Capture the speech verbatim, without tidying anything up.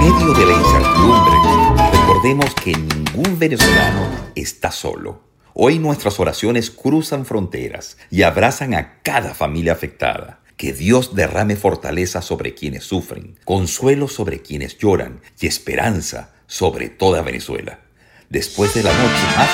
medio de la incertidumbre, recordemos que ningún venezolano está solo. Hoy nuestras oraciones cruzan fronteras y abrazan a cada familia afectada. Que Dios derrame fortaleza sobre quienes sufren, consuelo sobre quienes lloran y esperanza sobre toda Venezuela. Después de la noche más